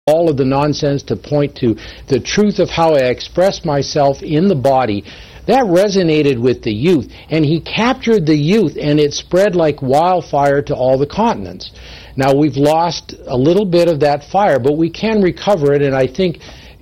all of the nonsense to point to the truth of how I express myself in the body. That resonated with the youth, and he captured the youth, and it spread like wildfire to all the continents. Now, we've lost a little bit of that fire, but we can recover it, and I think,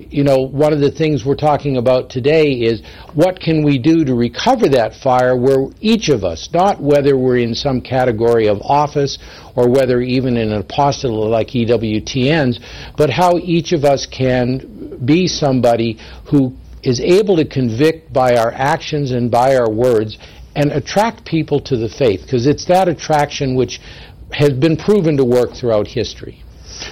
one of the things we're talking about today is what can we do to recover that fire where each of us, not whether we're in some category of office or whether even in an apostolate like EWTN's, but how each of us can be somebody who is able to convict by our actions and by our words and attract people to the faith, because it's that attraction which has been proven to work throughout history.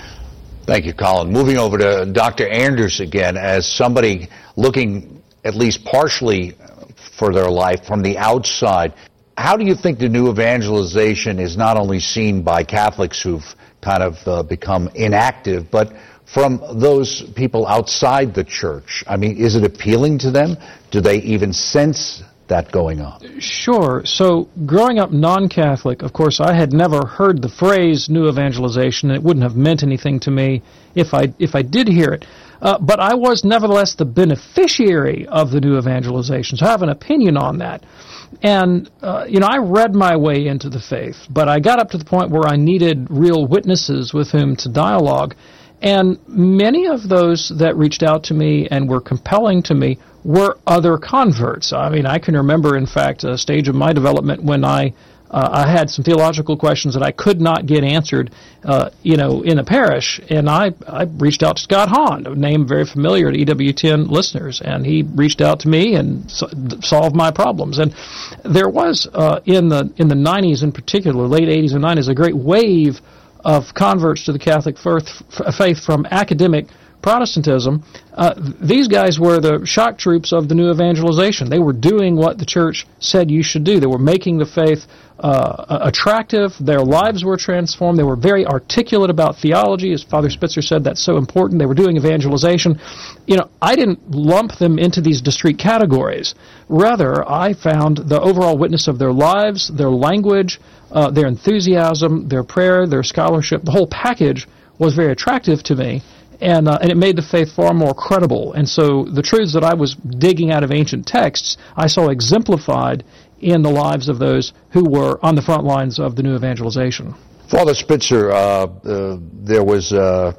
Thank you, Colin. Moving over to Dr. Anders again, as somebody looking at least partially for their life from the outside, how do you think the new evangelization is not only seen by Catholics who've kind of become inactive, but from those people outside the church? I mean, is it appealing to them? Do they even sense that going on? Sure. So growing up non-Catholic, of course, I had never heard the phrase new evangelization. It wouldn't have meant anything to me if I did hear it. But I was nevertheless the beneficiary of the new evangelization, so I have an opinion on that. And, I read my way into the faith, but I got up to the point where I needed real witnesses with whom to dialogue. And many of those that reached out to me and were compelling to me were other converts. I mean, I can remember, in fact, a stage of my development when I had some theological questions that I could not get answered, in a parish, and I reached out to Scott Hahn, a name very familiar to EWTN listeners, and he reached out to me and solved my problems. And there was, in the 90s in particular, late 80s and 90s, a great wave of converts to the Catholic faith from academic Protestantism. These guys were the shock troops of the new evangelization. They were doing what the church said you should do. They were making the faith attractive. Their lives were transformed. They were very articulate about theology. As Father Spitzer said, that's so important. They were doing evangelization. I didn't lump them into these discrete categories. Rather, I found the overall witness of their lives, their language, their enthusiasm, their prayer, their scholarship, the whole package was very attractive to me, and it made the faith far more credible. And so the truths that I was digging out of ancient texts, I saw exemplified in the lives of those who were on the front lines of the new evangelization. Father Spitzer, there was a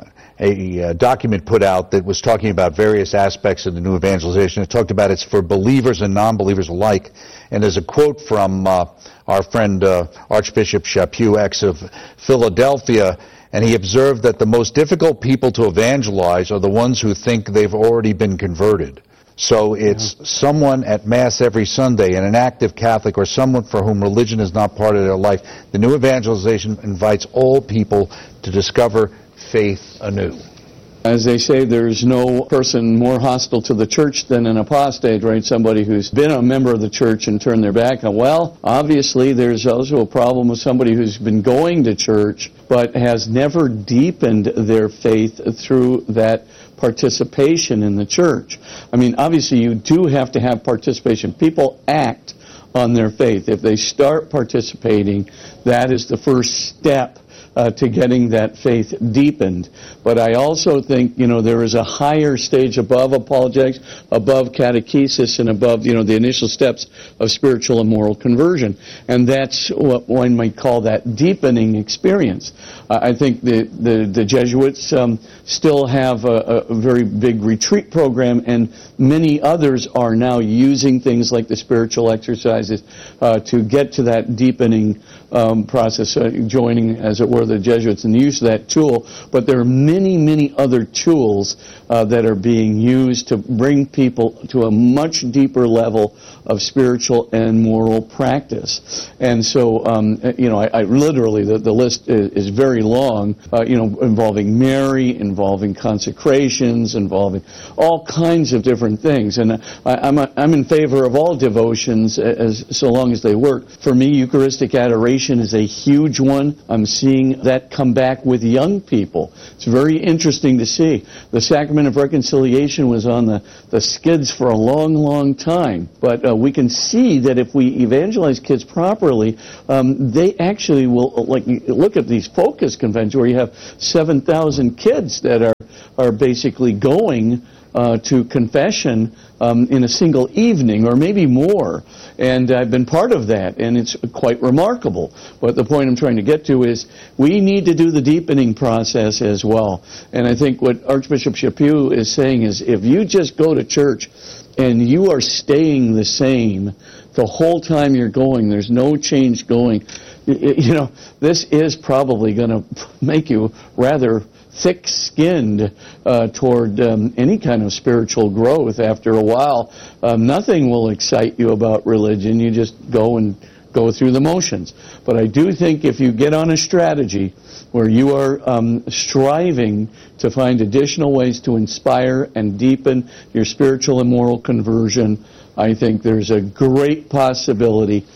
document put out that was talking about various aspects of the new evangelization. It talked about it's for believers and non-believers alike. And there's a quote from our friend Archbishop Chaput, ex of Philadelphia, and he observed that the most difficult people to evangelize are the ones who think they've already been converted. So it's someone at Mass every Sunday, and an active Catholic, or someone for whom religion is not part of their life. The new evangelization invites all people to discover faith anew. As they say, there's no person more hostile to the church than an apostate, right? Somebody who's been a member of the church and turned their back on. Well, obviously, there's also a problem with somebody who's been going to church but has never deepened their faith through that participation in the church. I mean, obviously, you do have to have participation. People act on their faith. If they start participating, that is the first step to getting that faith deepened. But I also think, there is a higher stage above apologetics, above catechesis, and above, the initial steps of spiritual and moral conversion. And that's what one might call that deepening experience. I think the Jesuits still have a very big retreat program, and many others are now using things like the spiritual exercises to get to that deepening process, joining, as it were, the Jesuits in the use of that tool. But there are many, many other tools that are being used to bring people to a much deeper level of spiritual and moral practice. And so, I literally, the list is very long, involving Mary, involving consecrations, involving all kinds of different things. And I'm in favor of all devotions so long as they work. For me, Eucharistic adoration evangelization is a huge one. I'm seeing that come back with young people. It's very interesting to see. The Sacrament of Reconciliation was on the skids for a long, long time. But we can see that if we evangelize kids properly, they actually will, like, look at these focus conventions where you have 7,000 kids that are basically going to confession in a single evening or maybe more. And I've been part of that, and it's quite remarkable. But the point I'm trying to get to is we need to do the deepening process as well. And I think what Archbishop Chaput is saying is if you just go to church and you are staying the same the whole time you're going, there's no change going, you know, this is probably going to make you rather thick-skinned toward any kind of spiritual growth. After a while, nothing will excite you about religion. You just go through the motions. But I do think if you get on a strategy where you are striving to find additional ways to inspire and deepen your spiritual and moral conversion, I think there's a great possibility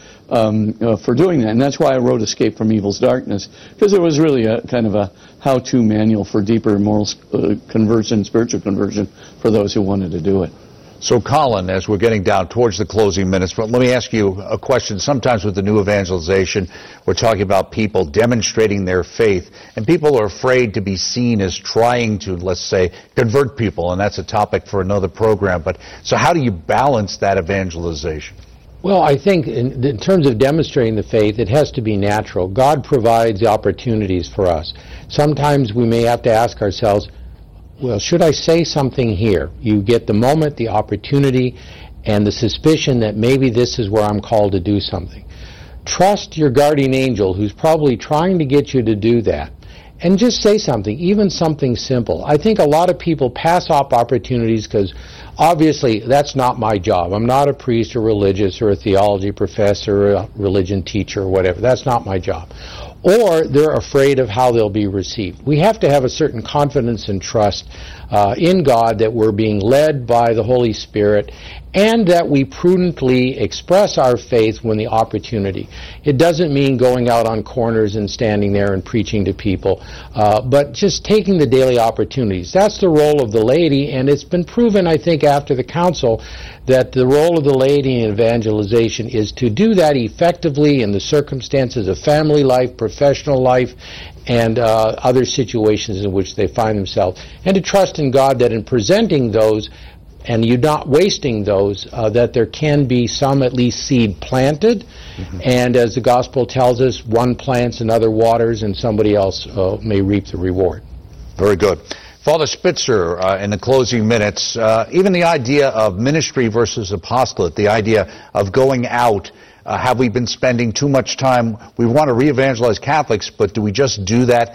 for doing that. And that's why I wrote Escape from Evil's Darkness, because it was really a kind of a how-to manual for deeper moral conversion, spiritual conversion for those who wanted to do it. So, Colin, as we're getting down towards the closing minutes, but let me ask you a question. Sometimes with the new evangelization, we're talking about people demonstrating their faith, and people are afraid to be seen as trying to, let's say, convert people, and that's a topic for another program. But so how do you balance that evangelization? Well, I think in terms of demonstrating the faith, it has to be natural. God provides the opportunities for us. Sometimes we may have to ask ourselves, well, should I say something here? You get the moment, the opportunity, and the suspicion that maybe this is where I'm called to do something. Trust your guardian angel who's probably trying to get you to do that. And just say something, even something simple. I think a lot of people pass up opportunities because obviously that's not my job. I'm not a priest or religious or a theology professor or a religion teacher or whatever. That's not my job. Or they're afraid of how they'll be received. We have to have a certain confidence and trust in God that we're being led by the Holy Spirit and that we prudently express our faith when the opportunity. It doesn't mean going out on corners and standing there and preaching to people, but just taking the daily opportunities. That's the role of the laity, and it's been proven, I think, after the council that the role of the laity in evangelization is to do that effectively in the circumstances of family life, professional life, and other situations in which they find themselves, and to trust in God that in presenting those, and you're not wasting those, that there can be some at least seed planted, and as the gospel tells us, one plants, another waters, and somebody else may reap the reward. Very good. Father Spitzer, in the closing minutes, even the idea of ministry versus apostolate, the idea of going out, have we been spending too much time? We want to re-evangelize Catholics, but do we just do that,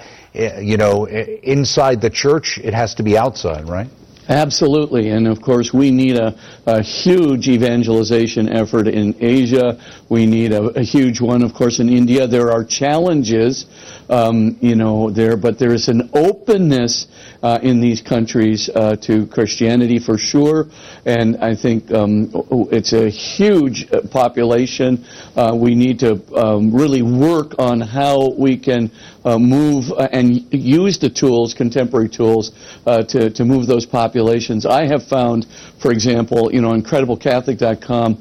inside the church? It has to be outside, right? Absolutely, and of course we need a huge evangelization effort in Asia. We need a huge one, of course, in India. There are challenges, there, but there is an openness in these countries to Christianity for sure, and I think it's a huge population. We need to really work on how we can move and use the tools, contemporary tools, to move those populations. I have found, for example, on IncredibleCatholic.com,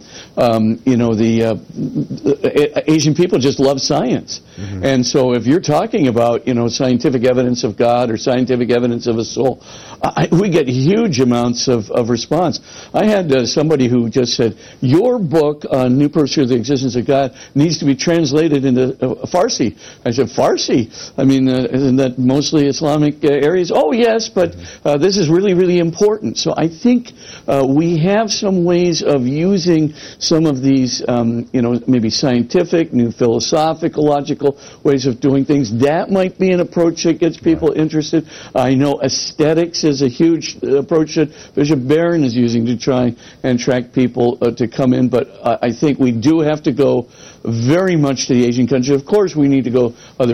the Asian people just love science. Mm-hmm. And so if you're talking about, scientific evidence of God or scientific evidence of a soul, we get huge amounts of response. I had somebody who just said, your book on New Pursuit of the Existence of God needs to be translated into Farsi. I said, Farsi? I mean, isn't that mostly Islamic areas? Oh, yes, but this is really, really important. So I think we have some ways of using some of these, maybe scientific, new philosophical, logical ways of doing things. That might be an approach that gets people interested. I know aesthetics is a huge approach that Bishop Barron is using to try and attract people to come in, but I think we do have to go very much to the Asian countries. Of course, we need to go other places as well.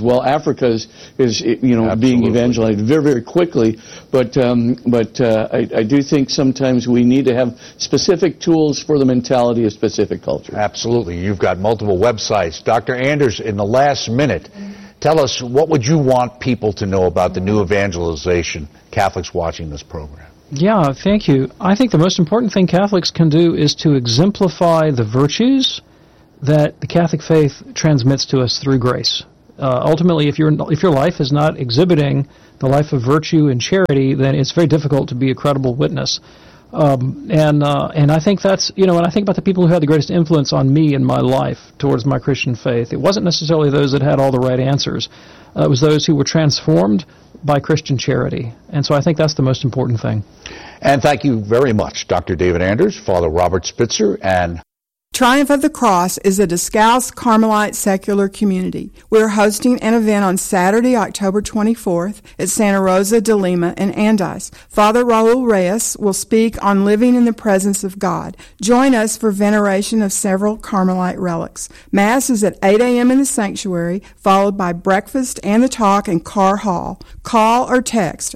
well. Africa is being Absolutely. evangelized very, very quickly. But I do think sometimes we need to have specific tools for the mentality of specific cultures. Absolutely. You've got multiple websites. Dr. Anders, in the last minute, tell us, what would you want people to know about the new evangelization, Catholics watching this program? Yeah, thank you. I think the most important thing Catholics can do is to exemplify the virtues that the Catholic faith transmits to us through grace. Ultimately, if your life is not exhibiting the life of virtue and charity, then it's very difficult to be a credible witness. And I think that's, when I think about the people who had the greatest influence on me in my life towards my Christian faith, it wasn't necessarily those that had all the right answers. It was those who were transformed by Christian charity. And so I think that's the most important thing. And thank you very much, Dr. David Anders, Father Robert Spitzer, and Triumph of the Cross is a Discalced Carmelite secular community. We're hosting an event on Saturday, October 24th at Santa Rosa de Lima in Andes. Father Raul Reyes will speak on living in the presence of God. Join us for veneration of several Carmelite relics. Mass is at 8 a.m. in the sanctuary, followed by breakfast and the talk in Carr Hall. Call or text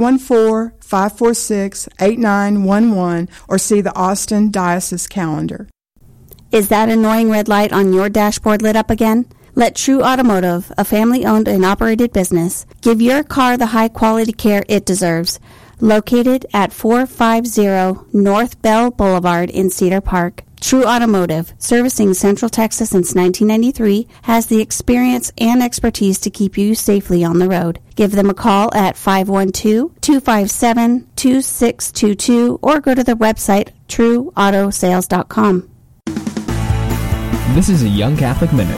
214-546-8911 or see the Austin Diocese calendar. Is that annoying red light on your dashboard lit up again? Let True Automotive, a family-owned and operated business, give your car the high-quality care it deserves. Located at 450 North Bell Boulevard in Cedar Park, True Automotive, servicing Central Texas since 1993, has the experience and expertise to keep you safely on the road. Give them a call at 512-257-2622 or go to their website, trueautosales.com. This is a Young Catholic Minute.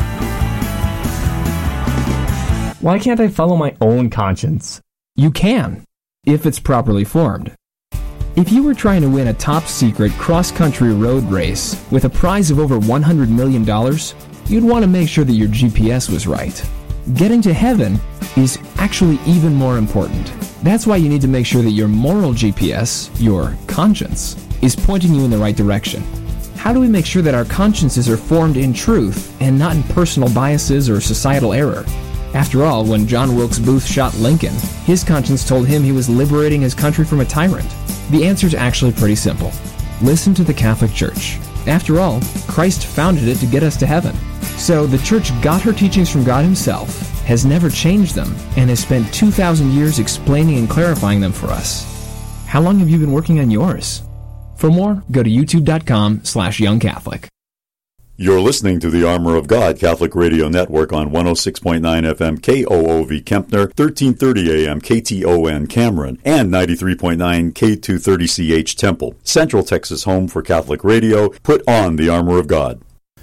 Why can't I follow my own conscience? You can, if it's properly formed. If you were trying to win a top-secret cross-country road race with a prize of over $100 million, you'd want to make sure that your GPS was right. Getting to heaven is actually even more important. That's why you need to make sure that your moral GPS, your conscience, is pointing you in the right direction. How do we make sure that our consciences are formed in truth and not in personal biases or societal error? After all, when John Wilkes Booth shot Lincoln, his conscience told him he was liberating his country from a tyrant. The answer's actually pretty simple. Listen to the Catholic Church. After all, Christ founded it to get us to heaven. So the Church got her teachings from God Himself, has never changed them, and has spent 2,000 years explaining and clarifying them for us. How long have you been working on yours? For more, go to youtube.com/youngcatholic. You're listening to the Armor of God Catholic Radio Network on 106.9 FM KOOV Kempner, 1330 AM KTON Cameron, and 93.9 K230CH Temple. Central Texas home for Catholic radio. Put on the Armor of God.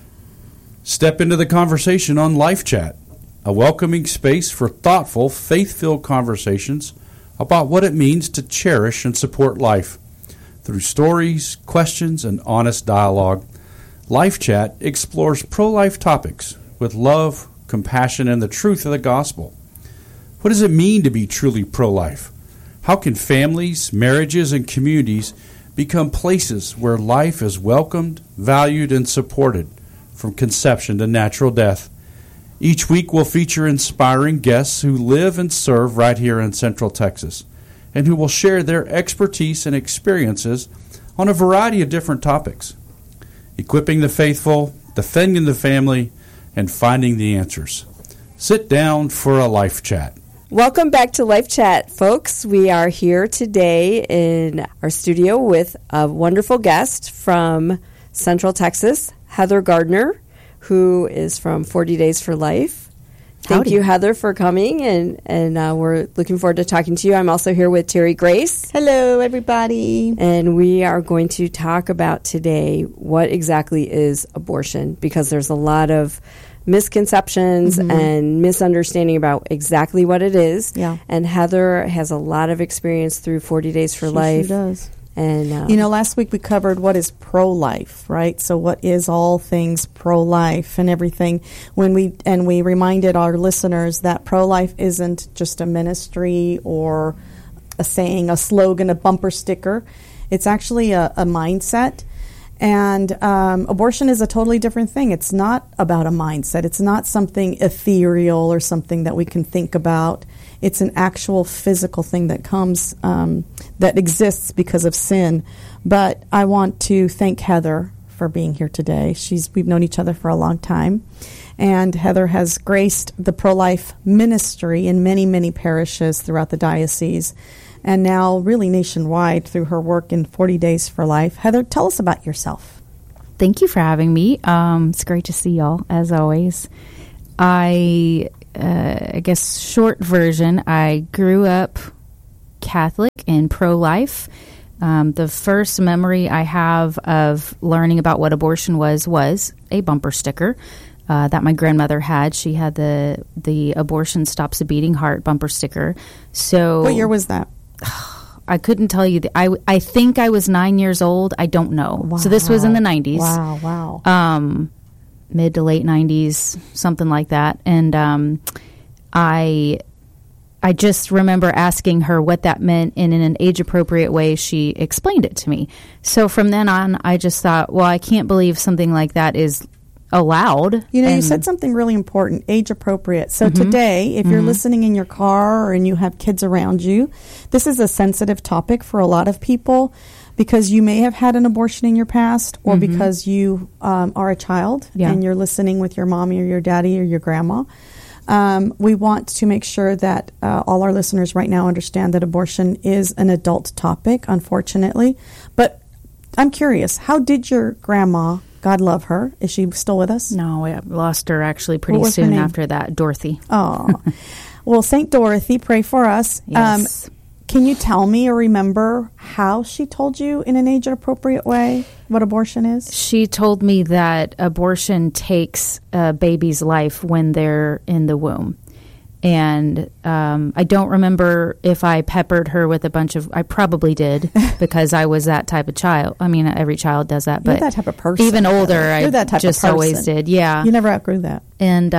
Step into the conversation on Life Chat, a welcoming space for thoughtful, faith-filled conversations about what it means to cherish and support life. Through stories, questions, and honest dialogue, Life Chat explores pro-life topics with love, compassion, and the truth of the gospel. What does it mean to be truly pro-life? How can families, marriages, and communities become places where life is welcomed, valued, and supported from conception to natural death? Each week we'll feature inspiring guests who live and serve right here in Central Texas, and who will share their expertise and experiences on a variety of different topics. Equipping the faithful, defending the family, and finding the answers. Sit down for a Life Chat. Welcome back to Life Chat, folks. We are here today in our studio with a wonderful guest from Central Texas, Heather Gardner, who is from 40 Days for Life. Thank you, Heather, for coming, and we're looking forward to talking to you. I'm also here with Terry Grace. Hello, everybody. And we are going to talk about today what exactly is abortion, because there's a lot of misconceptions and misunderstanding about exactly what it is. Yeah. And Heather has a lot of experience through 40 Days for Life. She does. And last week we covered what is pro-life, right? So what is all things pro-life and everything. We reminded our listeners that pro-life isn't just a ministry or a saying, a slogan, a bumper sticker. It's actually a mindset. And abortion is a totally different thing. It's not about a mindset. It's not something ethereal or something that we can think about. It's an actual physical thing that comes, that exists because of sin. But I want to thank Heather for being here today. We've known each other for a long time. And Heather has graced the pro-life ministry in many, many parishes throughout the diocese, and now really nationwide through her work in 40 Days for Life. Heather, tell us about yourself. Thank you for having me. It's great to see y'all, as always. I guess short version, I grew up Catholic and pro-life. The first memory I have of learning about what abortion was a bumper sticker that my grandmother had. She had the Abortion Stops a Beating Heart bumper sticker. So what year was that? I couldn't tell you. I think I was 9 years old. I don't know. Wow. So this was in the 90s. Wow. Mid to late 90s, something like that. And I just remember asking her what that meant, and in an age-appropriate way, she explained it to me. So from then on, I just thought, well, I can't believe something like that is allowed. You know, you said something really important, age-appropriate. So today, if you're listening in your car and you have kids around you, this is a sensitive topic for a lot of people because you may have had an abortion in your past or because you are a child and you're listening with your mommy or your daddy or your grandma. We want to make sure that all our listeners right now understand that abortion is an adult topic, unfortunately. But I'm curious, how did your grandma, God love her, is she still with us? No, I lost her actually pretty soon after that, Dorothy. Oh, well, St. Dorothy, pray for us. Yes. Can you tell me or remember how she told you in an age-appropriate way what abortion is? She told me that abortion takes a baby's life when they're in the womb. And I don't remember if I peppered her with a bunch of... I probably did because I was that type of child. I mean, every child does that. But you're that type of person. Even older, You're that type just of person. always did. Yeah. You never outgrew that. And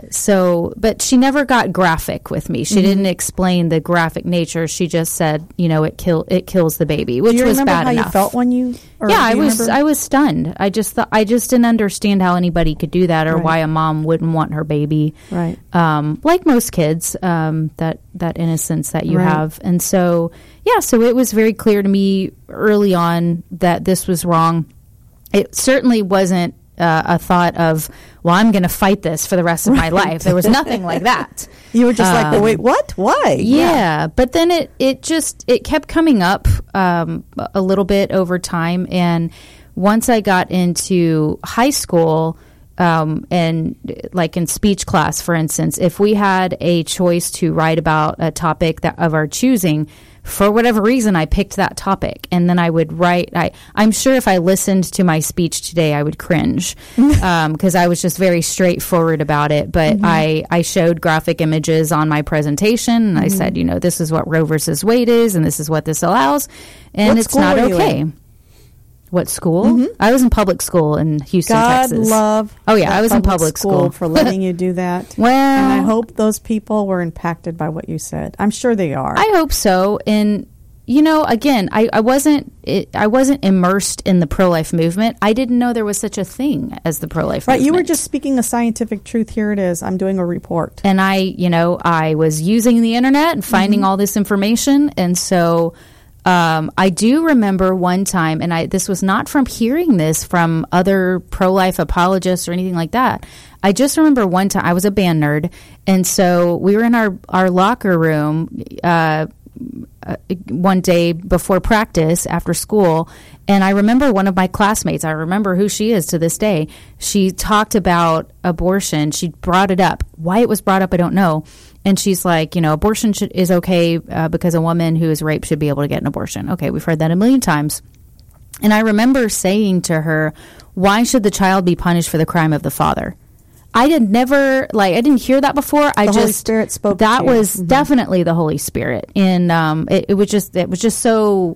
but she never got graphic with me. She didn't explain the graphic nature. She just said, it kills the baby, which was bad enough. Do you remember how you felt when you? I was stunned. I just didn't understand how anybody could do that, or why a mom wouldn't want her baby. Right. Like most kids, that innocence that you have, and so it was very clear to me early on that this was wrong. It certainly wasn't a thought of, well, I'm going to fight this for the rest of my life. There was nothing like that. You were just like, well, wait, what? Why? Yeah. But then it kept coming up a little bit over time. And once I got into high school, and like in speech class, for instance, if we had a choice to write about a topic of our choosing, for whatever reason, I picked that topic, and then I would write. I'm sure if I listened to my speech today, I would cringe because I was just very straightforward about it. But I showed graphic images on my presentation, and I said, this is what Roe versus Wade is, and this is what this allows, and it's not okay. What school? I was in public school in Houston, Texas. God love. Oh yeah, I was in public school for letting you do that. Well, and I hope those people were impacted by what you said. I'm sure they are. I hope so. And again, I wasn't immersed in the pro-life movement. I didn't know there was such a thing as the pro-life movement. Right, you were just speaking a scientific truth. Here it is. I'm doing a report. And I was using the internet and finding all this information, and so. I do remember one time, and this was not from hearing this from other pro-life apologists or anything like that. I just remember one time, I was a band nerd, and so we were in our locker room one day before practice after school, and I remember one of my classmates, I remember who she is to this day, she talked about abortion. She brought it up. Why it was brought up, I don't know. And she's like, abortion is okay because a woman who is raped should be able to get an abortion. Okay, we've heard that a million times. And I remember saying to her, why should the child be punished for the crime of the father? I didn't hear that before. The Holy Spirit spoke to you. That was definitely the Holy Spirit. And it was just so...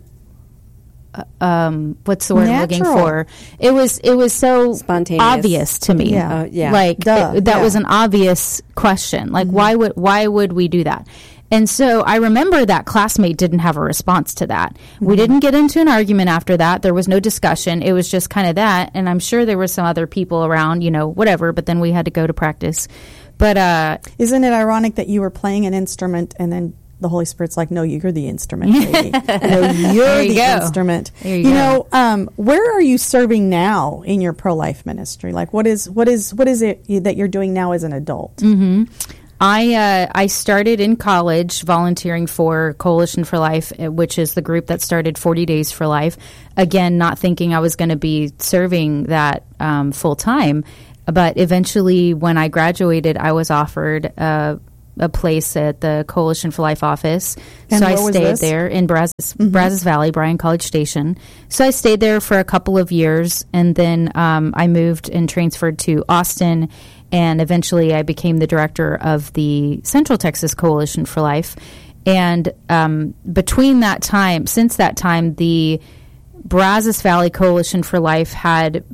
what's the word I'm looking for? It was so spontaneous, obvious to me. Yeah. Like that was an obvious question. Like why would we do that? And so I remember that classmate didn't have a response to that. We didn't get into an argument after that. There was no discussion. It was just kind of that. And I'm sure there were some other people around, whatever, but then we had to go to practice. But isn't it ironic that you were playing an instrument and then the Holy Spirit's like, no, you're the instrument, baby. No, you're the instrument. There you go. Where are you serving now in your pro-life ministry? Like, what is it that you're doing now as an adult? Mm-hmm. I started in college volunteering for Coalition for Life, which is the group that started 40 Days for Life. Again, not thinking I was going to be serving that full time. But eventually, when I graduated, I was offered a place at the Coalition for Life office. And so I stayed there in Brazos Valley, Bryan College Station. So I stayed there for a couple of years, and then I moved and transferred to Austin, and eventually I became the director of the Central Texas Coalition for Life. And between that time, since that time, the Brazos Valley Coalition for Life had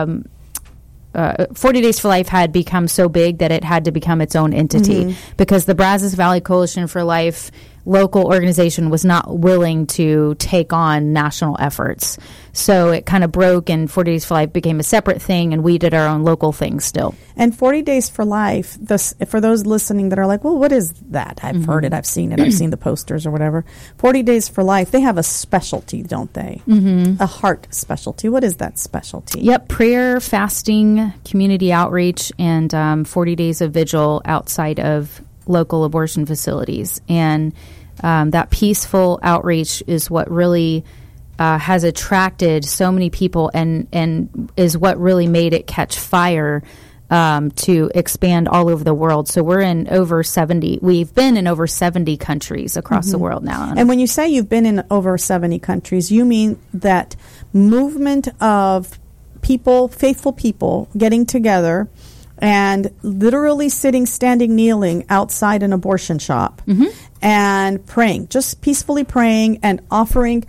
40 Days for Life had become so big that it had to become its own entity because the Brazos Valley Coalition for Life local organization was not willing to take on national efforts. So it kind of broke, and 40 Days for Life became a separate thing, and we did our own local thing still. And 40 Days for Life, for those listening that are like, well, what is that? I've heard it, I've seen it, I've seen the posters or whatever. 40 Days for Life, they have a specialty, don't they? A heart specialty. What is that specialty? Yep, prayer, fasting, community outreach, and 40 days of vigil outside of local abortion facilities. And that peaceful outreach is what really has attracted so many people and is what really made it catch fire to expand all over the world. So we've been in over 70 countries across the world now. And when you say you've been in over 70 countries, you mean that movement of people, faithful people, getting together and literally sitting, standing, kneeling outside an abortion shop and praying, just peacefully praying and offering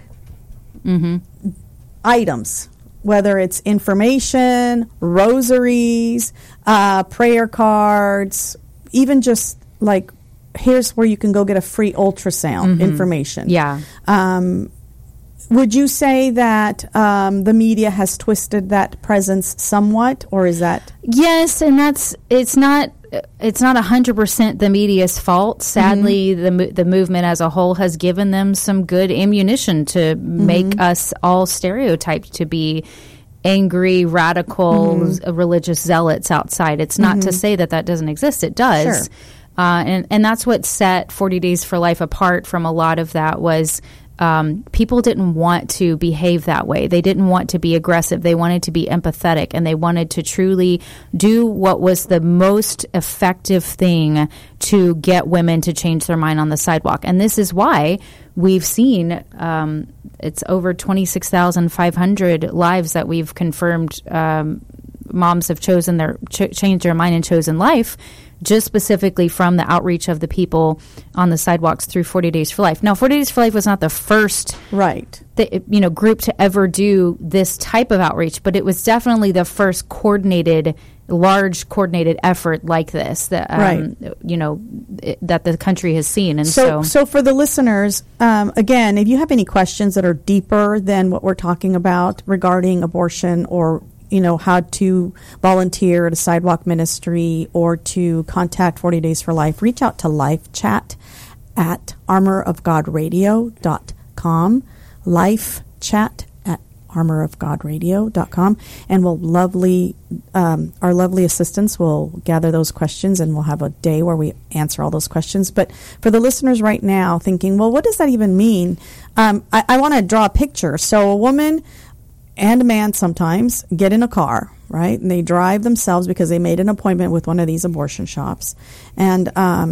items, whether it's information, rosaries, prayer cards, even just like, here's where you can go get a free ultrasound information. Yeah. Would you say that the media has twisted that presence somewhat, or is that? Yes, and it's not 100% the media's fault. Sadly, the movement as a whole has given them some good ammunition to make us all stereotyped to be angry, radical, religious zealots outside. It's not to say that doesn't exist. It does. Sure. And that's what set 40 Days for Life apart from a lot of that was people didn't want to behave that way. They didn't want to be aggressive. They wanted to be empathetic, and they wanted to truly do what was the most effective thing to get women to change their mind on the sidewalk. And this is why we've seen it's over 26,500 lives that we've confirmed moms have chosen changed their mind and chosen life, just specifically from the outreach of the people on the sidewalks through 40 Days for Life. Now, 40 Days for Life was not the first group to ever do this type of outreach, but it was definitely the first large coordinated effort like this that that the country has seen. And so for the listeners, again, if you have any questions that are deeper than what we're talking about regarding abortion, or how to volunteer at a sidewalk ministry, or to contact 40 Days for Life, reach out to Life Chat at armorofgodradio.com, Life Chat at armorofgodradio.com, and our lovely assistants will gather those questions, and we'll have a day where we answer all those questions. But for the listeners right now thinking, well, what does that even mean? I want to draw a picture. So a woman and a man sometimes get in a car, right? And they drive themselves because they made an appointment with one of these abortion shops. And now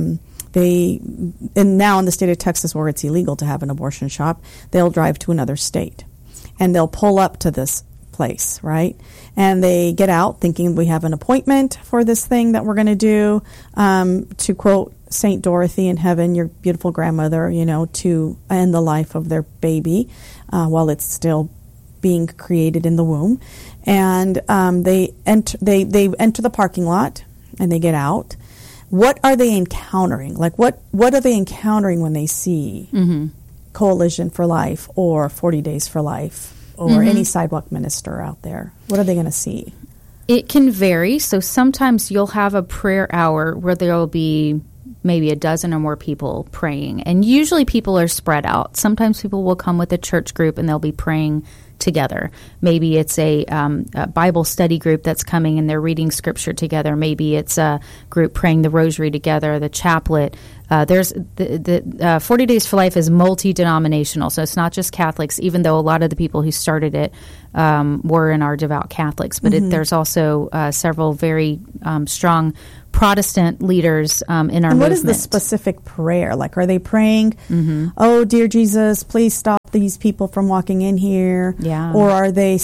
in the state of Texas, where it's illegal to have an abortion shop, they'll drive to another state. And they'll pull up to this place, right? And they get out thinking we have an appointment for this thing that we're going to do. To quote St. Dorothy in heaven, your beautiful grandmother, to end the life of their baby while it's still being created in the womb. And they enter the parking lot, and they get out. what are they encountering? Like, what are they encountering when they see Coalition for Life or 40 Days for Life or any sidewalk minister out there? What are they going to see? It can vary. So sometimes you'll have a prayer hour where there will be maybe a dozen or more people praying. And usually people are spread out. Sometimes people will come with a church group and they'll be praying together. Maybe it's a Bible study group that's coming and they're reading scripture together. Maybe it's a group praying the rosary together, the chaplet. There's the 40 Days for Life is multi-denominational, so it's not just Catholics, even though a lot of the people who started it were and are devout Catholics. But there's also several very strong Protestant leaders in our movement. What is the specific prayer? Like, are they praying, oh, dear Jesus, please stop these people from walking in here? Yeah. Or are they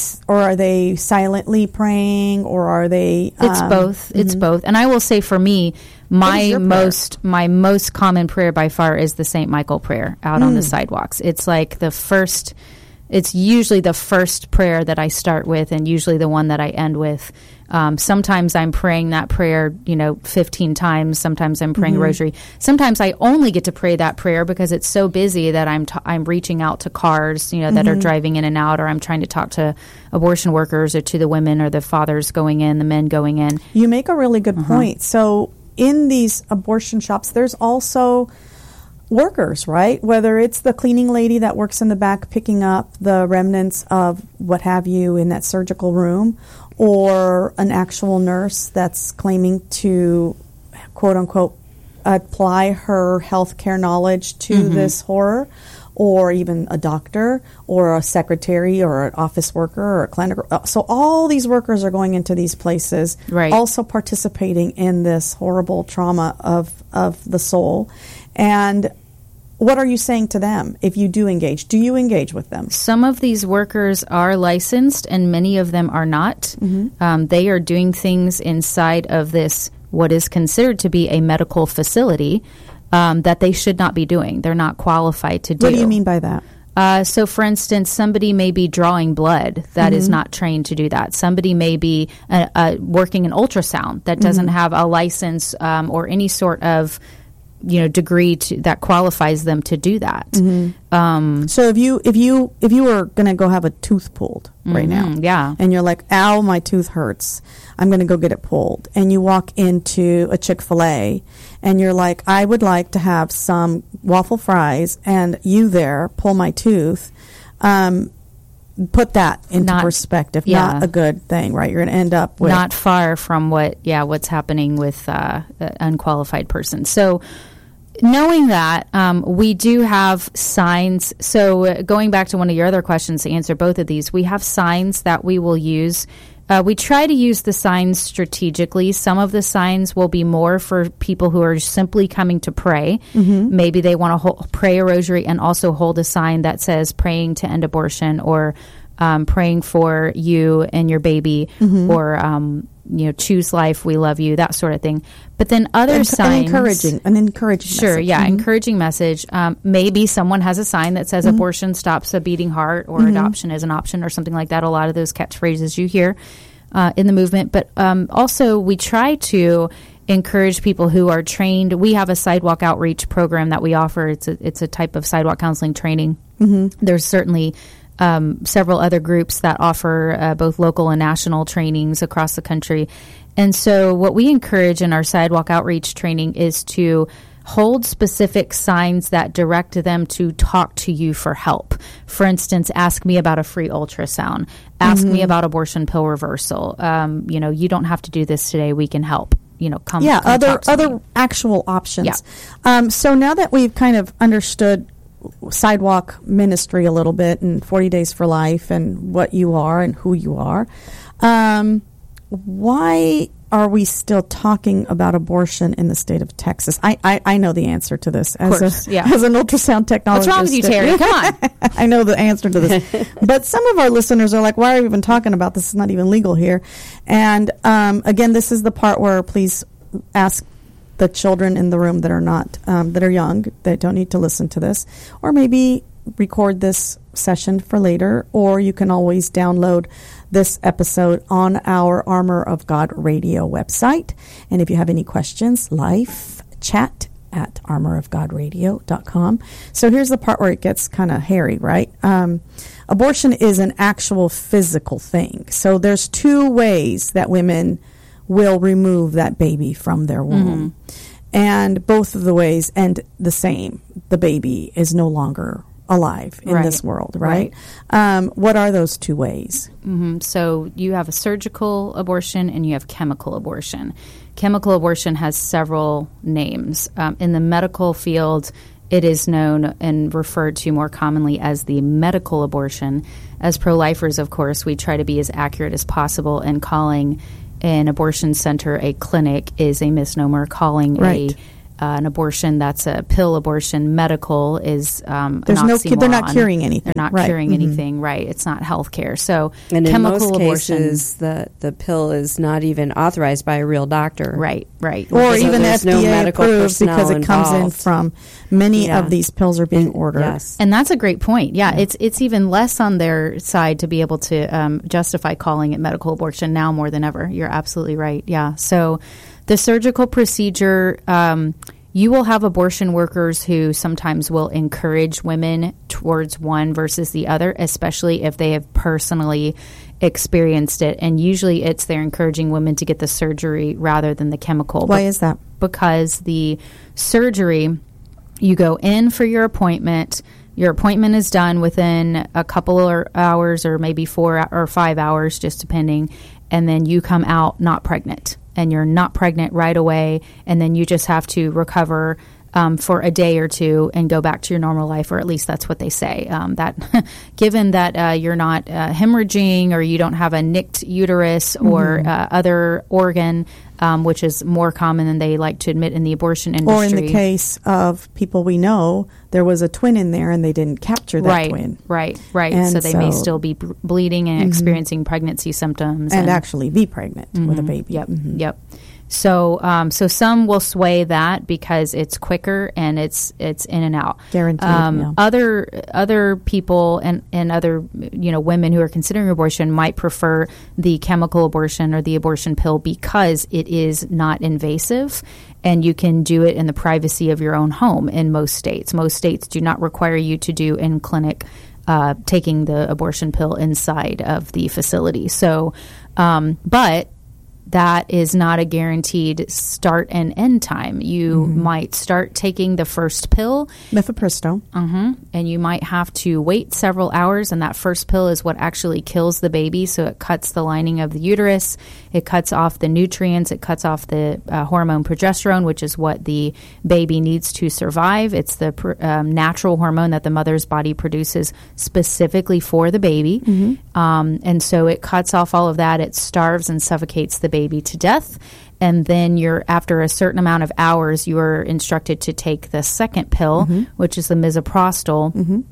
silently praying, or are they... It's both. It's both. And I will say for me, my most common prayer by far is the St. Michael prayer out on the sidewalks. It's like it's usually the first prayer that I start with, and usually the one that I end with. Sometimes I'm praying that prayer, 15 times. Sometimes I'm praying rosary. Sometimes I only get to pray that prayer because it's so busy that I'm reaching out to cars, that are driving in and out, or I'm trying to talk to abortion workers or to the women or the fathers going in, the men going in. You make a really good point. So in these abortion shops, there's also workers, right? Whether it's the cleaning lady that works in the back picking up the remnants of what have you in that surgical room, or an actual nurse that's claiming to, quote unquote, apply her healthcare knowledge to this horror, or even a doctor or a secretary or an office worker or a clinic. So all these workers are going into these places, also participating in this horrible trauma of the soul. And what are you saying to them if you do engage? Do you engage with them? Some of these workers are licensed and many of them are not. They are doing things inside of this, what is considered to be a medical facility, that they should not be doing. They're not qualified to do. What do you mean by that? So, for instance, somebody may be drawing blood that is not trained to do that. Somebody may be working an ultrasound that doesn't have a license or any sort of degree that qualifies them to do that. So if you were going to go have a tooth pulled right now, and you're like, ow, my tooth hurts, I'm going to go get it pulled, and you walk into a Chick-fil-A and you're like, I would like to have some waffle fries, and you there pull my tooth, put that into perspective. Not a good thing, right? You're going to end up with not far from what's happening with an unqualified person. So knowing that, we do have signs. So going back to one of your other questions to answer both of these, we have signs that we will use. We try to use the signs strategically. Some of the signs will be more for people who are simply coming to pray. Maybe they want to pray a rosary and also hold a sign that says praying to end abortion, or praying for you and your baby, or choose life, we love you, that sort of thing. But then other signs, an encouraging sure message. Encouraging message. Maybe someone has a sign that says abortion stops a beating heart, or adoption is an option, or something like that. A lot of those catchphrases you hear in the movement. But also we try to encourage people who are trained. We have a sidewalk outreach program that we offer. It's a type of sidewalk counseling training. There's certainly several other groups that offer both local and national trainings across the country. And so what we encourage in our sidewalk outreach training is to hold specific signs that direct them to talk to you for help. For instance, ask me about a free ultrasound. Ask me about abortion pill reversal. You don't have to do this today. We can help. Come other actual options. So now that we've kind of understood sidewalk ministry a little bit, and 40 Days for Life, and what you are and who you are, why are we still talking about abortion in the state of Texas? I know the answer to this as an ultrasound technologist. What's wrong with you, Terry? Come on. I know the answer to this. But some of our listeners are like, why are we even talking about this? It's not even legal here. And again, this is the part where please ask the children in the room that are not that are young, that don't need to listen to this, or maybe record this session for later, or you can always download this episode on our Armor of God radio website. And if you have any questions, live chat at armorofgodradio.com. So here's the part where it gets kind of hairy, right? Abortion is an actual physical thing. So there's two ways that women will remove that baby from their womb. And both of the ways end the same. The baby is no longer alive in this world, right? What are those two ways? So you have a surgical abortion and you have chemical abortion. Chemical abortion has several names. In the medical field, it is known and referred to more commonly as the medical abortion. As pro-lifers, of course, we try to be as accurate as possible, and calling an abortion center a clinic is a misnomer. Calling an abortion that's a pill abortion medical is an oxymoron. They're not curing anything. They're not curing anything, right? It's not health care. So and chemical in most abortion, cases, the pill is not even authorized by a real doctor. Right. Or even FDA approved, because it comes in from many of these pills are being ordered. Yes. And that's a great point. Yeah, it's even less on their side to be able to justify calling it medical abortion now more than ever. You're absolutely right. Yeah. So the surgical procedure, you will have abortion workers who sometimes will encourage women towards one versus the other, especially if they have personally experienced it. And usually it's they're encouraging women to get the surgery rather than the chemical. Why is that? Because the surgery, you go in for your appointment. Your appointment is done within a couple of hours, or maybe 4 or 5 hours, just depending. And then you come out not pregnant. And you're not pregnant right away, and then you just have to recover for a day or two and go back to your normal life, or at least that's what they say. That given that you're not hemorrhaging, or you don't have a nicked uterus or other organ, which is more common than they like to admit in the abortion industry. Or in the case of people we know, there was a twin in there and they didn't capture that twin. Right. And so they may still be bleeding and experiencing pregnancy symptoms. And actually be pregnant with a baby. Yep. So some will sway that because it's quicker and it's in and out. Guaranteed. Other people and other women who are considering abortion might prefer the chemical abortion or the abortion pill because it is not invasive, and you can do it in the privacy of your own home. In most states do not require you to do in clinic taking the abortion pill inside of the facility. So, but that is not a guaranteed start and end time. You might start taking the first pill, mifepristone, and you might have to wait several hours, and that first pill is what actually kills the baby. So it cuts the lining of the uterus, it cuts off the nutrients, it cuts off the hormone progesterone, which is what the baby needs to survive. It's the natural hormone that the mother's body produces specifically for the baby. And so it cuts off all of that. It starves and suffocates the baby to death. And then after a certain amount of hours, you are instructed to take the second pill, which is the misoprostol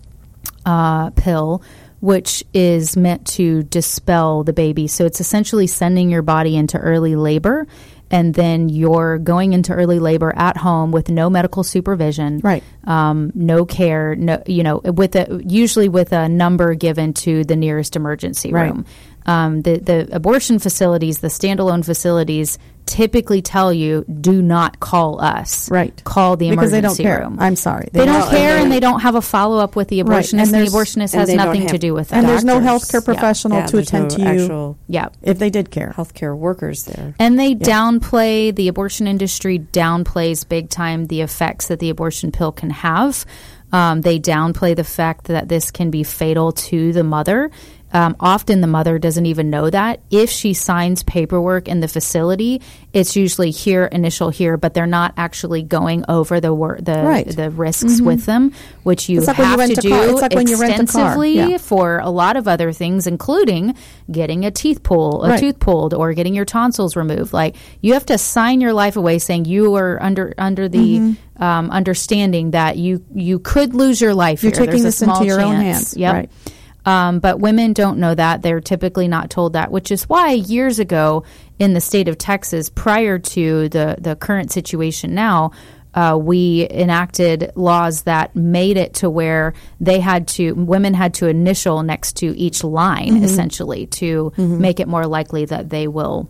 pill, which is meant to dispel the baby. So it's essentially sending your body into early labor, and then you're going into early labor at home with no medical supervision, right? No care, usually with a number given to the nearest emergency room. The abortion facilities, the standalone facilities, typically tell you, do not call us. Right. Call the because emergency they don't room. Care. I'm sorry. They don't care, and they don't have a follow-up with the abortionist. Right. And the abortionist has nothing to do with that. And there's no healthcare professional to attend to you if they did care. Healthcare workers there. And they downplay, the abortion industry downplays big time the effects that the abortion pill can have. They downplay the fact that this can be fatal to the mother. Often the mother doesn't even know that. If she signs paperwork in the facility, it's usually initial here, but they're not actually going over the risks with them, which you have to do extensively for a lot of other things, including getting a tooth pulled, or getting your tonsils removed. Like, you have to sign your life away saying you are under the understanding that you could lose your life. You're taking this into your own hands. Yep. Right. But women don't know that. They're typically not told that, which is why years ago in the state of Texas, prior to the current situation now, we enacted laws that made it to where women had to initial next to each line, essentially, to make it more likely that they will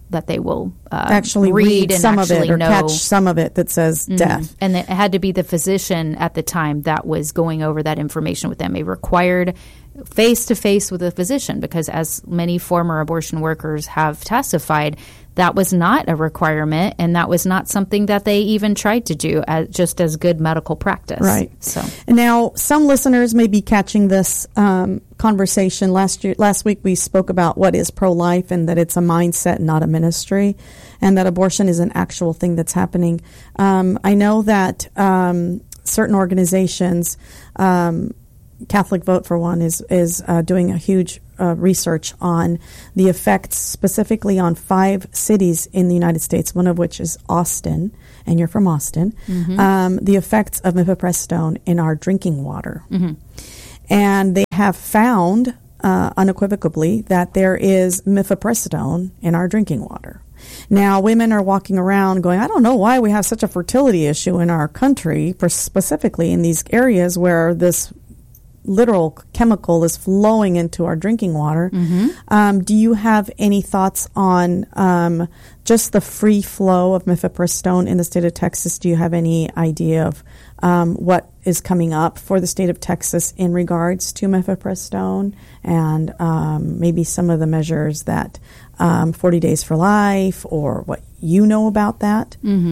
actually read some of it or catch some of it that says death. And it had to be the physician at the time that was going over that information with them. It required face-to-face with a physician, because as many former abortion workers have testified, that was not a requirement, and that was not something that they even tried to do just as good medical practice. Right. So now, some listeners may be catching this conversation. Last week we spoke about what is pro-life and that it's a mindset, not a ministry, and that abortion is an actual thing that's happening. I know that certain organizations, Catholic Vote for one, is doing a huge research on the effects specifically on 5 cities in the United States, one of which is Austin, and you're from Austin, the effects of mifepristone in our drinking water. And they have found unequivocally that there is mifepristone in our drinking water. Now, women are walking around going, I don't know why we have such a fertility issue in our country, specifically in these areas where this literal chemical is flowing into our drinking water. Do you have any thoughts on just the free flow of mifepristone in the state of Texas? Do you have any idea of what is coming up for the state of Texas in regards to mifepristone, and maybe some of the measures that 40 Days for Life, or what you know about that?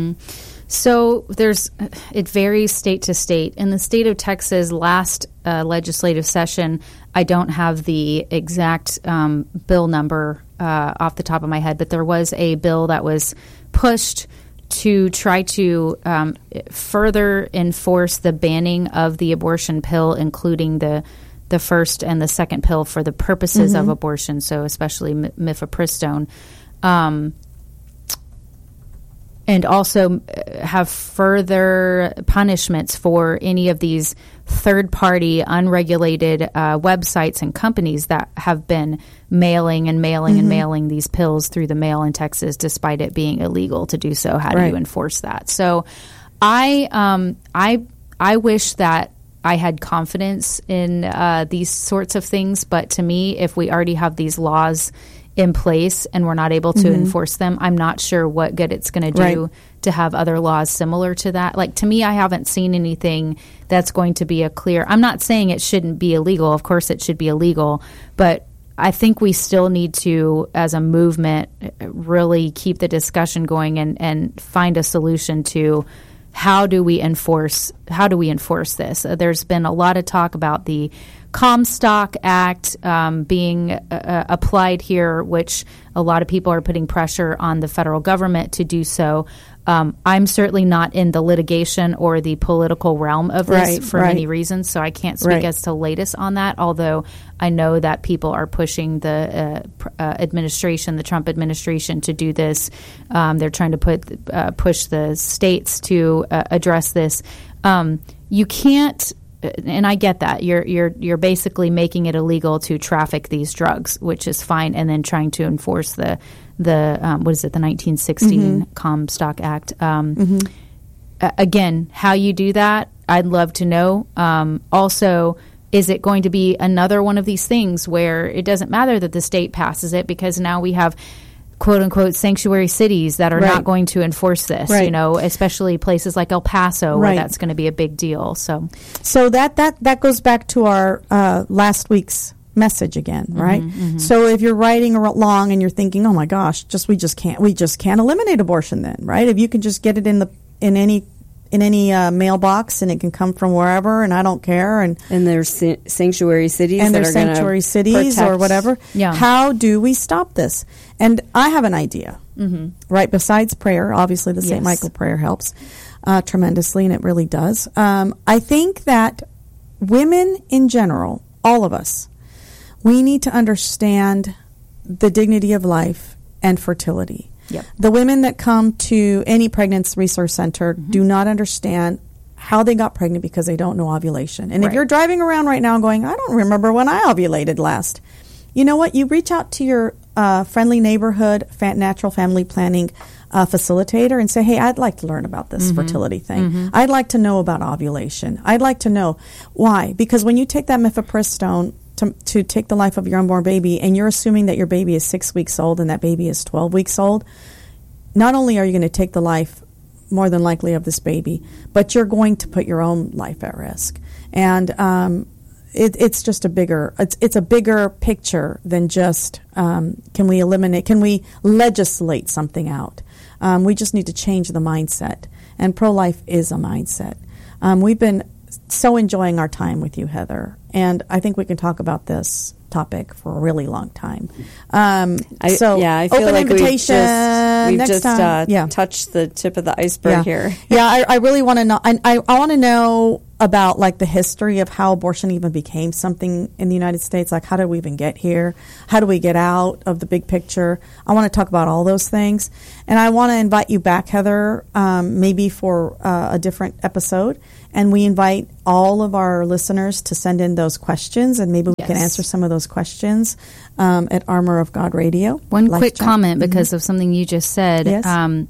So it varies state to state. In the state of Texas, last legislative session, I don't have the exact bill number off the top of my head, but there was a bill that was pushed to try to further enforce the banning of the abortion pill, including the first and the second pill for the purposes of abortion, so especially mifepristone. And also have further punishments for any of these third-party, unregulated websites and companies that have been mailing these pills through the mail in Texas, despite it being illegal to do so. How do you enforce that? So, I wish that I had confidence in these sorts of things, but to me, if we already have these laws in place and we're not able to enforce them, I'm not sure what good it's going to do to have other laws similar to that. Like, to me, I haven't seen anything that's going to be I'm not saying it shouldn't be illegal. Of course it should be illegal, but I think we still need to, as a movement, really keep the discussion going and find a solution to how do we enforce this. There's been a lot of talk about the Comstock Act being applied here, which a lot of people are putting pressure on the federal government to do so. I'm certainly not in the litigation or the political realm of this for many reasons, so I can't speak as to latest on that, although I know that people are pushing the administration, the Trump administration, to do this. They're trying to push the states to address this. You can't, and I get that you're basically making it illegal to traffic these drugs, which is fine, and then trying to enforce the 1916 Comstock Act. Again, how you do that, I'd love to know. Also, is it going to be another one of these things where it doesn't matter that the state passes it, because now we have quote unquote sanctuary cities that are not going to enforce this, especially places like El Paso where that's going to be a big deal. So that goes back to our last week's message again, right? So if you're riding along and you're thinking, oh my gosh, we just can't eliminate abortion then, right? If you can just get it in any mailbox and it can come from wherever and I don't care, and there's sanctuary cities and there's sanctuary cities or whatever. How do we stop this? And I have an idea, right? Besides prayer, obviously the St. Michael prayer helps tremendously, and it really does. I think that women in general, all of us, we need to understand the dignity of life and fertility. The women that come to any pregnancy resource center do not understand how they got pregnant because they don't know ovulation. And if you're driving around right now going, I don't remember when I ovulated last, you know what? You reach out to your friendly neighborhood natural family planning facilitator and say, hey, I'd like to learn about this fertility thing. I'd like to know about ovulation. I'd like to know why. Because when you take that mifepristone to take the life of your unborn baby, and you're assuming that your baby is 6 weeks old and that baby is 12 weeks old, not only are you going to take the life, more than likely, of this baby, but you're going to put your own life at risk. And it's just a bigger picture than just can we legislate something out. We just need to change the mindset, and pro-life is a mindset. We've been so enjoying our time with you, Heather, and I think we can talk about this topic for a really long time. I feel like we've just touched the tip of the iceberg here. I really want to know. I want to know about like the history of how abortion even became something in the United States. Like, how did we even get here? How do we get out of the big picture? I want to talk about all those things, and I want to invite you back, Heather, maybe for a different episode. And we invite all of our listeners to send in those questions, and maybe we can answer some of those questions at Armor of God Radio. One quick comment because of something you just said. Yes.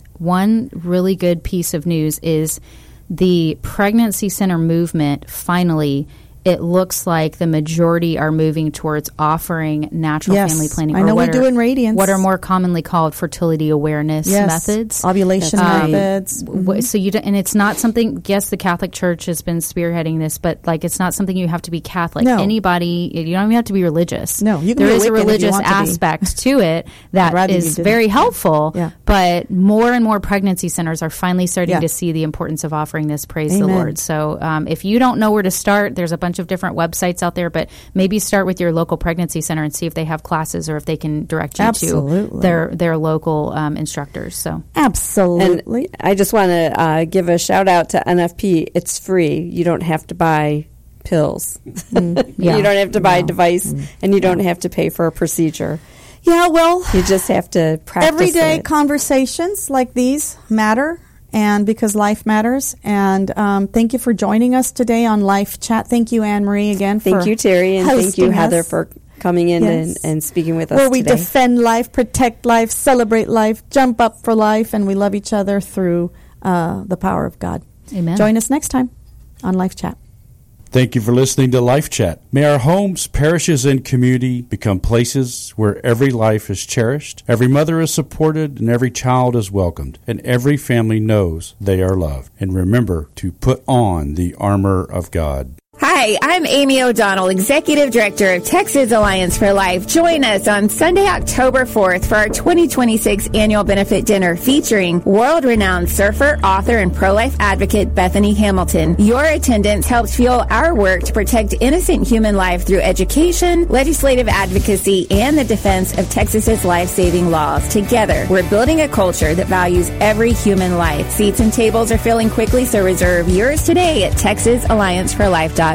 One really good piece of news is the pregnancy center movement finally, it looks like the majority are moving towards offering natural family planning. I know we do in Radiance. What are more commonly called fertility awareness methods. Ovulation methods. So you and it's not something, yes, the Catholic Church has been spearheading this, but like it's not something you have to be Catholic. No. Anybody, you don't even have to be religious. No, you can there be is a Wiccan religious aspect to it that is very helpful, but more and more pregnancy centers are finally starting to see the importance of offering this. Praise the Lord. So if you don't know where to start, there's a bunch of different websites out there, but maybe start with your local pregnancy center and see if they have classes or if they can direct you to their local instructors. So absolutely. And I just want to give a shout out to NFP. It's free. You don't have to buy pills. You don't have to buy a device, and you don't have to pay for a procedure. Yeah, well, you just have to practice everyday it. Conversations like these matter. And because life matters. And thank you for joining us today on Life Chat. Thank you, Anne-Marie, again. Thank you, Terry, and thank you, Heather, for coming in and speaking with us Where we today. defend life, protect life, celebrate life, jump up for life, and we love each other through the power of God. Amen. Join us next time on Life Chat. Thank you for listening to Life Chat. May our homes, parishes, and community become places where every life is cherished, every mother is supported, and every child is welcomed, and every family knows they are loved. And remember to put on the armor of God. Hi, I'm Amy O'Donnell, Executive Director of Texas Alliance for Life. Join us on Sunday, October 4th for our 2026 annual benefit dinner featuring world-renowned surfer, author, and pro-life advocate Bethany Hamilton. Your attendance helps fuel our work to protect innocent human life through education, legislative advocacy, and the defense of Texas's life-saving laws. Together, we're building a culture that values every human life. Seats and tables are filling quickly, so reserve yours today at TexasAllianceForLife.org.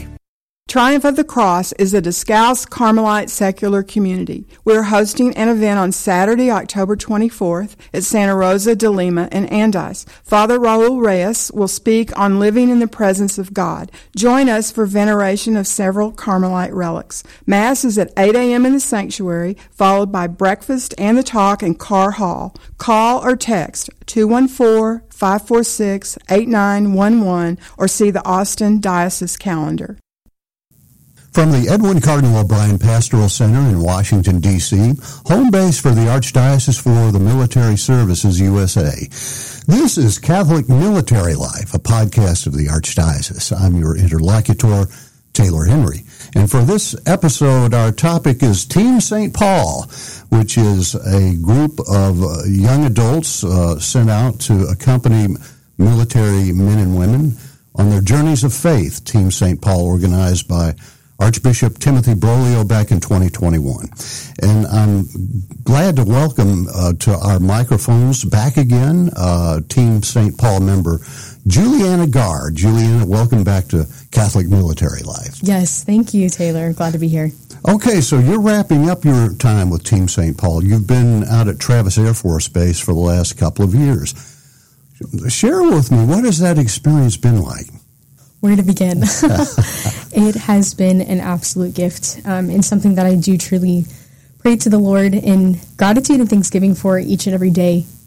Triumph of the Cross is a Discalced Carmelite secular community. We're hosting an event on Saturday, October 24th at Santa Rosa de Lima in Andes. Father Raul Reyes will speak on living in the presence of God. Join us for veneration of several Carmelite relics. Mass is at 8 a.m. in the sanctuary, followed by breakfast and the talk in Carr Hall. Call or text 214-546-8911 or see the Austin Diocese calendar. From the Edwin Cardinal O'Brien Pastoral Center in Washington, D.C., home base for the Archdiocese for the Military Services USA. This is Catholic Military Life, a podcast of the Archdiocese. I'm your interlocutor, Taylor Henry. And for this episode, our topic is Team St. Paul, which is a group of young adults sent out to accompany military men and women on their journeys of faith. Team St. Paul, organized by Archbishop Timothy Broglio back in 2021. And I'm glad to welcome to our microphones back again Team St. Paul member Juliana Garr. Juliana, welcome back to Catholic Military Life. Yes, thank you, Taylor. Glad to be here. Okay, so you're wrapping up your time with Team St. Paul. You've been out at Travis Air Force Base for the last couple of years. Share with me, what has that experience been like? Where to begin? It has been an absolute gift and something that I do truly pray to the Lord in gratitude and thanksgiving for each and every day.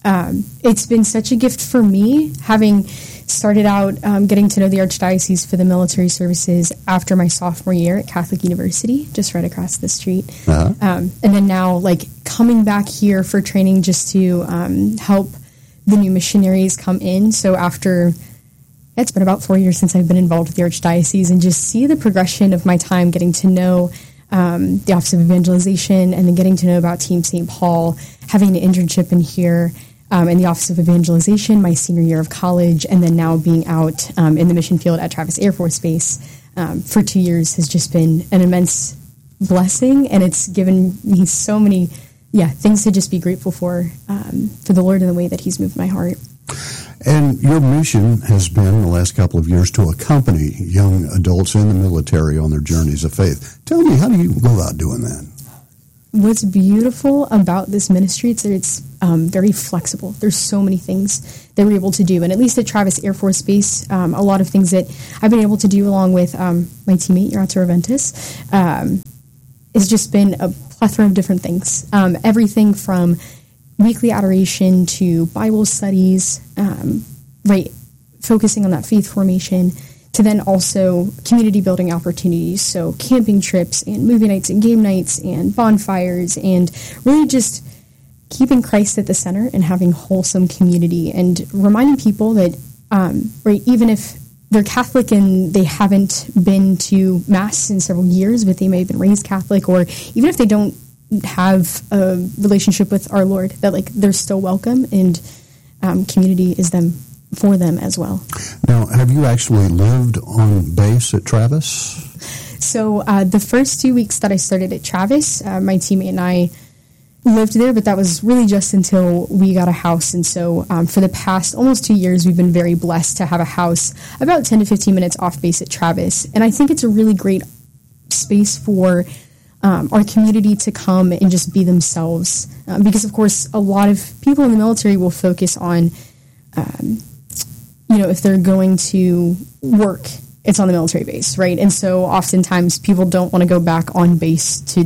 it's been such a gift for me, having started out getting to know the Archdiocese for the military services after my sophomore year at Catholic University, just right across the street. And then now, like, coming back here for training just to help the new missionaries come in. So after, it's been about 4 years since I've been involved with the Archdiocese, and just see the progression of my time getting to know the Office of Evangelization, and then getting to know about Team St. Paul, having an internship in here in the Office of Evangelization my senior year of college, and then now being out in the mission field at Travis Air Force Base for 2 years has just been an immense blessing, and it's given me so many things to just be grateful for the Lord and the way that He's moved my heart. And your mission has been, the last couple of years, to accompany young adults in the military on their journeys of faith. Tell me, how do you go about doing that? What's beautiful about this ministry is that it's very flexible. There's so many things that we're able to do. And at least at Travis Air Force Base, a lot of things that I've been able to do along with my teammate, Yaratura Ventus, has just been a plethora of different things. Everything from weekly adoration to Bible studies, focusing on that faith formation, to then also community building opportunities, so camping trips and movie nights and game nights and bonfires, and really just keeping Christ at the center and having wholesome community, and reminding people that even if they're Catholic and they haven't been to Mass in several years, but they may have been raised Catholic, or even if they don't have a relationship with our Lord, that like they're still welcome, and community is for them as well. Now, have you actually lived on base at Travis? So the first 2 weeks that I started at Travis, my teammate and I lived there, but that was really just until we got a house. And so for the past almost 2 years, we've been very blessed to have a house about 10 to 15 minutes off base at Travis. And I think it's a really great space for our community to come and just be themselves. Because, of course, a lot of people in the military will focus on, if they're going to work, it's on the military base, right? And so oftentimes people don't want to go back on base to,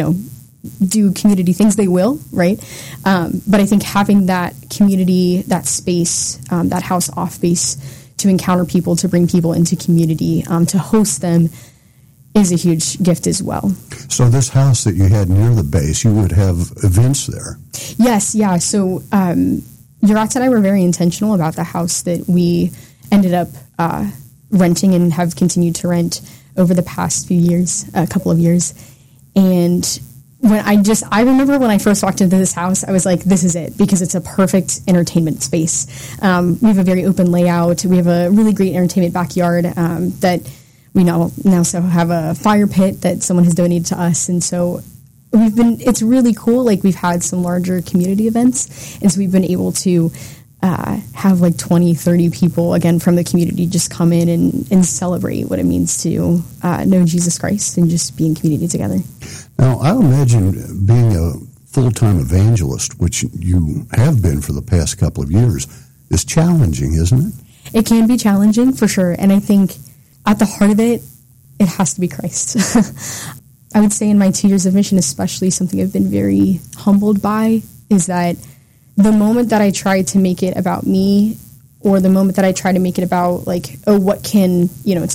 do community things. They will, right? But I think having that community, that space, that house off base to encounter people, to bring people into community, to host them, is a huge gift as well. So this house that you had near the base, you would have events there? Yes, yeah. So Yaratta and I were very intentional about the house that we ended up renting and have continued to rent over the past few years, a couple of years. And when I remember when I first walked into this house, I was like, this is it, because it's a perfect entertainment space. We have a very open layout. We have a really great entertainment backyard that we now also have a fire pit that someone has donated to us. And so it's really cool. Like, we've had some larger community events, and so we've been able to have like 20, 30 people, again, from the community just come in and celebrate what it means to know Jesus Christ and just be in community together. Now, I imagine being a full-time evangelist, which you have been for the past couple of years, is challenging, isn't it? It can be challenging, for sure. And I think at the heart of it, it has to be Christ. I would say in my 2 years of mission, especially, something I've been very humbled by is that the moment that I try to make it about me, or the moment that I try to make it about, like, what can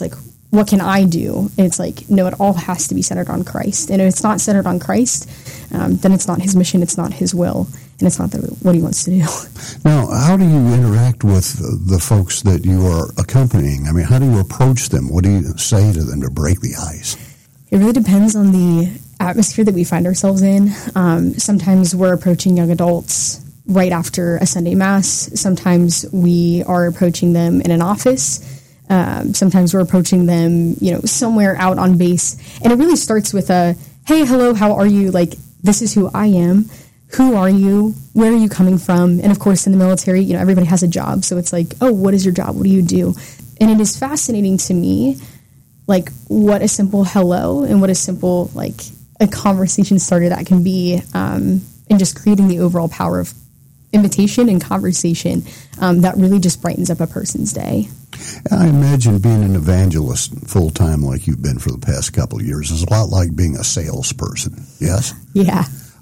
I do? And it's like, no, it all has to be centered on Christ. And if it's not centered on Christ, then it's not His mission, it's not His will, and it's not what He wants to do. Now, how do you interact with the folks that you are accompanying? I mean, how do you approach them? What do you say to them to break the ice? It really depends on the atmosphere that we find ourselves in. Sometimes we're approaching young adults right after a Sunday Mass. Sometimes we are approaching them in an office. Sometimes we're approaching them, somewhere out on base. And it really starts with a, hey, hello, how are you? Like, this is who I am. Who are you? Where are you coming from? And of course, in the military, everybody has a job. So it's like, oh, what is your job? What do you do? And it is fascinating to me, like, what a simple hello and what a simple, like, a conversation starter that can be, and just creating the overall power of invitation and conversation that really just brightens up a person's day. I imagine being an evangelist full-time like you've been for the past couple of years is a lot like being a salesperson, yes? Yeah.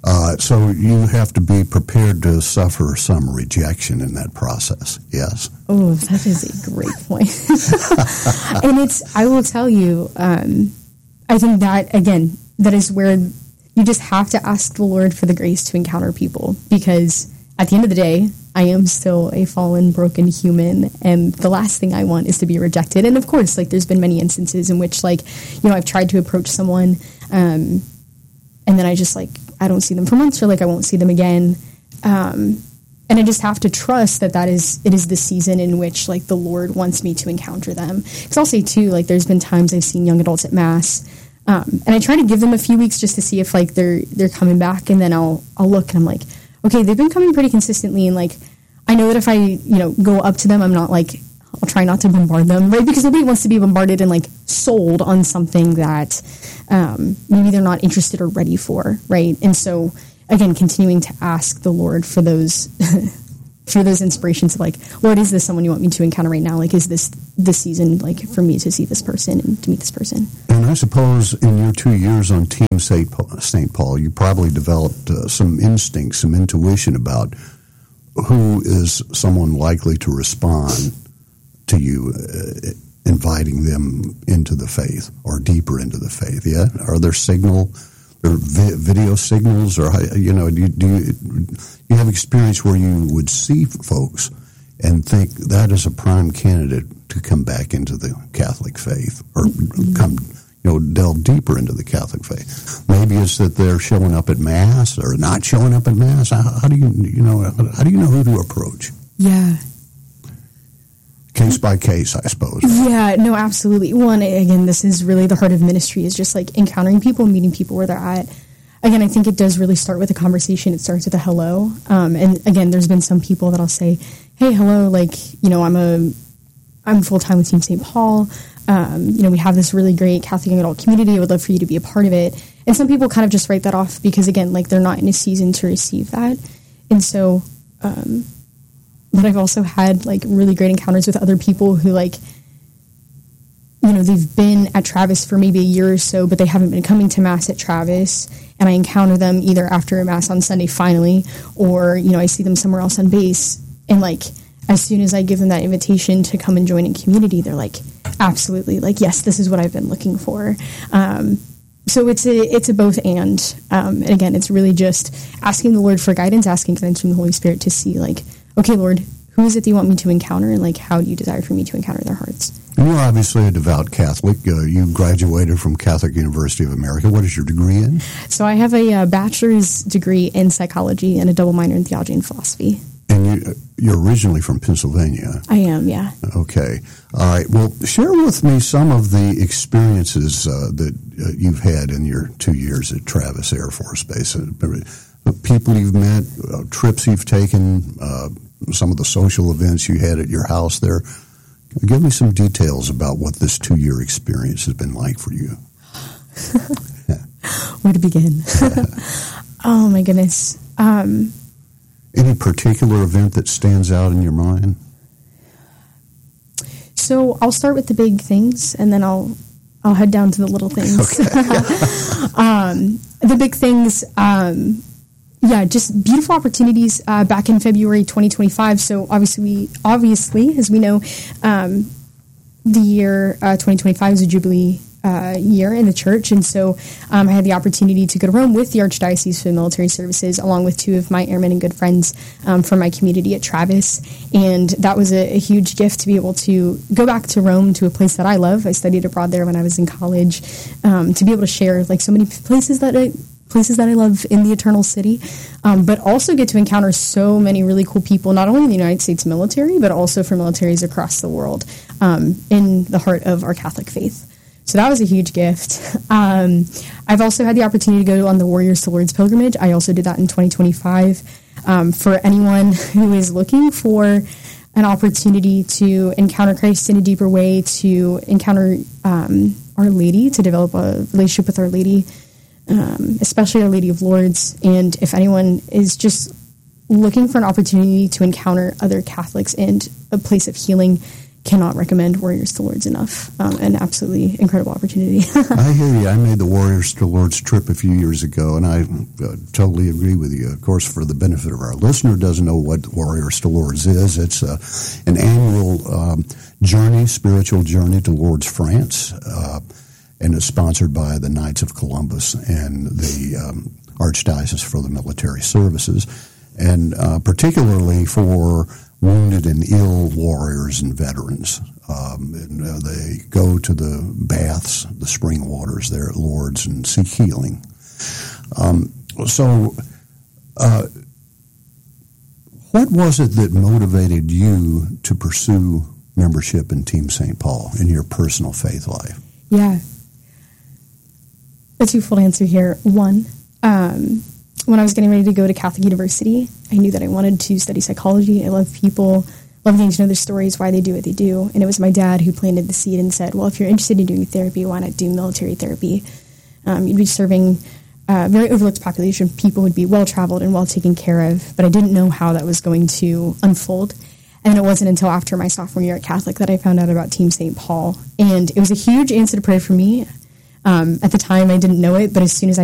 So you have to be prepared to suffer some rejection in that process, yes? Oh, that is a great point. And I will tell you, I think that, again, that is where you just have to ask the Lord for the grace to encounter people, because at the end of the day, I am still a fallen, broken human, and the last thing I want is to be rejected. And of course, like, there's been many instances in which, like, you know, I've tried to approach someone, and then I just, like, I don't see them for months, or like I won't see them again. And I just have to trust that it is the season in which, like, the Lord wants me to encounter them. Because I'll say too, like, there's been times I've seen young adults at Mass, and I try to give them a few weeks just to see if, like, they're coming back, and then I'll look and I'm like, okay, they've been coming pretty consistently, and, like, I know that if I, you know, go up to them, I'm not, like, I'll try not to bombard them, right? Because nobody wants to be bombarded and, like, sold on something that maybe they're not interested or ready for, right? And so, again, continuing to ask the Lord for those for those inspirations of, like, Lord, is this someone you want me to encounter right now? Like, is this the season, like, for me to see this person and to meet this person? And I suppose in your 2 years on Team St. Paul, you probably developed some instinct, some intuition about who is someone likely to respond to you inviting them into the faith or deeper into the faith. Yeah, are there video signals, or, you know, do you have experience where you would see folks and think that is a prime candidate to come back into the Catholic faith, or come, you know, delve deeper into the Catholic faith? Maybe it's that they're showing up at Mass or not showing up at Mass. How do you know who to approach? Yeah. Case by case, I suppose. Yeah, no, absolutely. One, again, this is really the heart of ministry, is just, like, encountering people, meeting people where they're at. Again, I think it does really start with a conversation. It starts with a hello. And again, there's been some people that'll say, hey, hello, like, you know, I'm full-time with Team St. Paul. You know, we have this really great Catholic young adult community. I would love for you to be a part of it. And some people kind of just write that off because, again, like, they're not in a season to receive that. And so, but I've also had, like, really great encounters with other people who, like, you know, they've been at Travis for maybe a year or so, but they haven't been coming to Mass at Travis, and I encounter them either after Mass on Sunday finally, or, you know, I see them somewhere else on base, and, like, as soon as I give them that invitation to come and join in community, they're like, absolutely, like, yes, this is what I've been looking for. So it's a both and again, it's really just asking the Lord for guidance, asking guidance from the Holy Spirit to see, like, okay, Lord, who is it that you want me to encounter, and, like, how do you desire for me to encounter their hearts? You're obviously a devout Catholic. You graduated from Catholic University of America. What is your degree in? So I have a bachelor's degree in psychology and a double minor in theology and philosophy. And you're originally from Pennsylvania. I am, yeah. Okay. All right. Well, share with me some of the experiences that you've had in your 2 years at Travis Air Force Base. People you've met, trips you've taken, some of the social events you had at your house there. Give me some details about what this 2-year experience has been like for you. Where to begin? Oh, my goodness. Any particular event that stands out in your mind? So I'll start with the big things, and then I'll head down to the little things. Okay. The big things, just beautiful opportunities back in February 2025. So obviously, as we know, the year 2025 is a Jubilee year in the church, and so I had the opportunity to go to Rome with the Archdiocese for the Military Services, along with 2 of my airmen and good friends from my community at Travis, and that was a huge gift to be able to go back to Rome, to a place that I love. I studied abroad there when I was in college, to be able to share, like, so many places that I love in the Eternal City, but also get to encounter so many really cool people, not only in the United States military, but also for militaries across the world, in the heart of our Catholic faith. So that was a huge gift. I've also had the opportunity to go on the Warriors to Lourdes pilgrimage. I also did that in 2025. For anyone who is looking for an opportunity to encounter Christ in a deeper way, to encounter Our Lady, to develop a relationship with Our Lady, especially Our Lady of Lourdes. And if anyone is just looking for an opportunity to encounter other Catholics and a place of healing, cannot recommend Warriors to Lords enough. An absolutely incredible opportunity. I hear you. I made the Warriors to Lords trip a few years ago, and I totally agree with you. Of course, for the benefit of our listener who doesn't know what Warriors to Lords is, it's an annual spiritual journey to Lourdes, France, and it's sponsored by the Knights of Columbus and the Archdiocese for the Military Services, and particularly for wounded and ill warriors and veterans. They go to the baths, the spring waters there at Lourdes, and seek healing. What was it that motivated you to pursue membership in Team St. Paul in your personal faith life? Yeah. A twofold answer here. One, when I was getting ready to go to Catholic University, I knew that I wanted to study psychology. I love people, love getting to know their stories, why they do what they do. And it was my dad who planted the seed and said, well, if you're interested in doing therapy, why not do military therapy? You'd be serving a very overlooked population. People would be well-traveled and well taken care of, but I didn't know how that was going to unfold. And it wasn't until after my sophomore year at Catholic that I found out about Team St. Paul. And it was a huge answer to prayer for me. At the time, I didn't know it, but as soon as I